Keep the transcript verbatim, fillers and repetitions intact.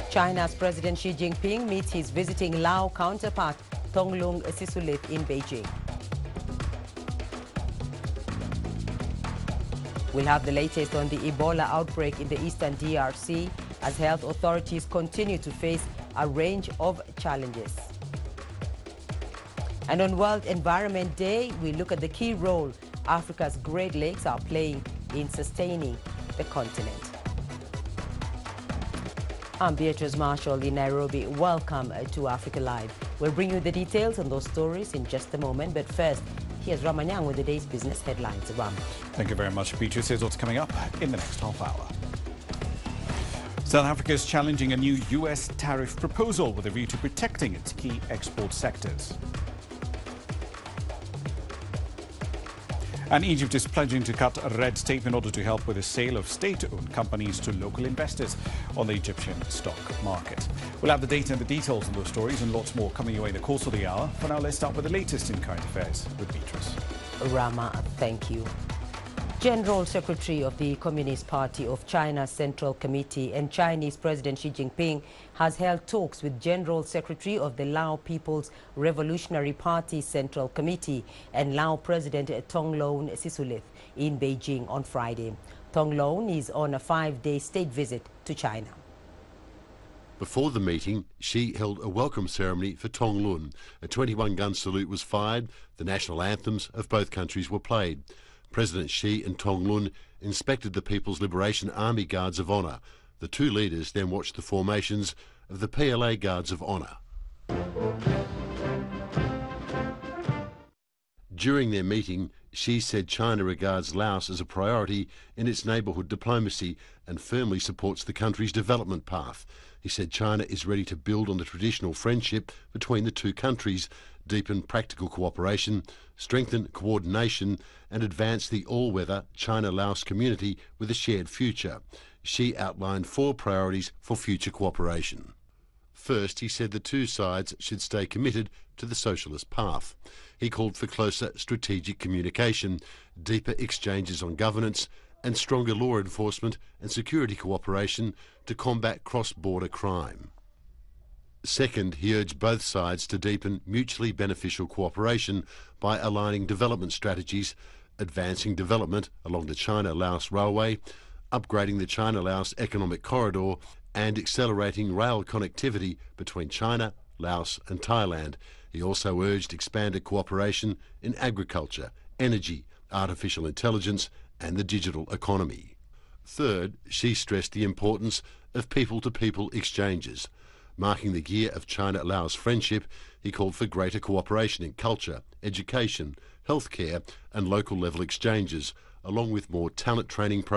China's President Xi Jinping meets his visiting Lao counterpart Thongloun Sisoulith in Beijing. We'll have the latest on the Ebola outbreak in the eastern D R C as health authorities continue to face a range of challenges. And on World Environment Day, we look at the key role Africa's Great Lakes are playing in sustaining the continent. I'm Beatrice Marshall in Nairobi. Welcome to Africa Live. We'll bring you the details on those stories in just a moment, but first, here's Ramanyang with the day's business headlines. Ram. Thank you very much, Beatrice. Here's what's coming up in the next half hour. South Africa is challenging a new U S tariff proposal with a view to protecting its key export sectors. And Egypt is pledging to cut red tape in order to help with the sale of state-owned companies to local investors on the Egyptian stock market. We'll have the data and the details on those stories and lots more coming your way in the course of the hour. For now, let's start with the latest in current affairs with Beatrice. Rama, thank you. General Secretary of the Communist Party of China's Central Committee and Chinese President Xi Jinping has held talks with General Secretary of the Lao People's Revolutionary Party Central Committee and Lao President Thongloun Sisoulith in Beijing on Friday. Thongloun is on a five-day state visit to China. Before the meeting, Xi held a welcome ceremony for Thongloun. A twenty-one gun salute was fired. The national anthems of both countries were played. President Xi and Thongloun inspected the People's Liberation Army Guards of Honour. The two leaders then watched the formations of the P L A Guards of Honour. During their meeting, Xi said China regards Laos as a priority in its neighbourhood diplomacy and firmly supports the country's development path. He said China is ready to build on the traditional friendship between the two countries, deepen practical cooperation, strengthen coordination and advance the all-weather China-Laos community with a shared future. Xi outlined four priorities for future cooperation. First, he said the two sides should stay committed to the socialist path. He called for closer strategic communication, deeper exchanges on governance and stronger law enforcement and security cooperation to combat cross-border crime. Second, he urged both sides to deepen mutually beneficial cooperation by aligning development strategies, advancing development along the China-Laos Railway, upgrading the China-Laos Economic Corridor and accelerating rail connectivity between China, Laos and Thailand. He also urged expanded cooperation in agriculture, energy, artificial intelligence and the digital economy. Third, Xi stressed the importance of people-to-people exchanges. Marking the year of China-Laos friendship, he called for greater cooperation in culture, education, healthcare and local level exchanges, along with more talent training programs.